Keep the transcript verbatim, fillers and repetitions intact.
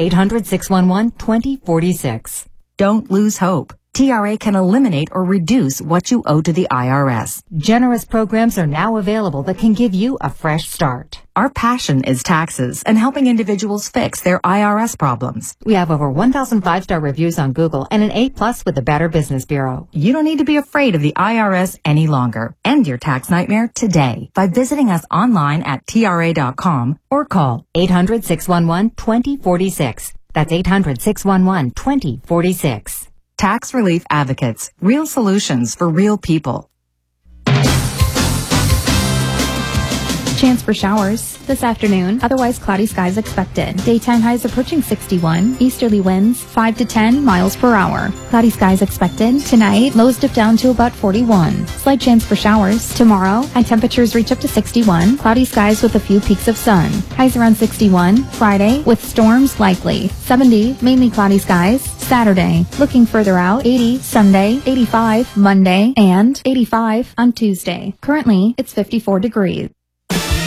eight hundred, six one one, two zero four six. Don't lose hope. T R A can eliminate or reduce what you owe to the I R S. Generous programs are now available that can give you a fresh start. Our passion is taxes and helping individuals fix their I R S problems. We have over one thousand five-star reviews on Google and an A plus with the Better Business Bureau. You don't need to be afraid of the I R S any longer. End your tax nightmare today by visiting us online at T R A dot com or call eight hundred, six one one, two zero four six. That's eight hundred, six one one, two zero four six. Tax Relief Advocates. Real solutions for real people. Chance for showers this afternoon. Otherwise cloudy skies expected. Daytime highs approaching sixty-one. Easterly winds five to ten miles per hour. Cloudy skies expected. Tonight, lows dip down to about forty-one. Slight chance for showers. Tomorrow, high temperatures reach up to sixty-one. Cloudy skies with a few peaks of sun. Highs around sixty-one. Friday, with storms likely. seventy, mainly cloudy skies. Saturday, looking further out, eighty Sunday, eighty-five Monday, and eighty-five on Tuesday. Currently, it's fifty-four degrees.